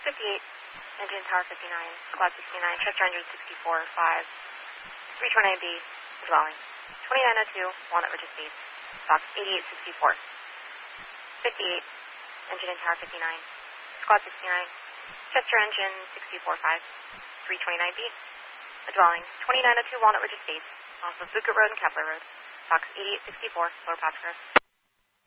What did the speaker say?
58, engine tower 59, squad 69, Chester engine 64, 5, 329B, dwelling. 2902, Walnut Ridge Estates, box 8864. 58, engine in tower 59, squad 69, Chester engine 64, 5, 329B, a dwelling. 2902, Walnut Ridge Estates, off of Buca Road and Kepler Road, box 8864, Lower Pottsgrove.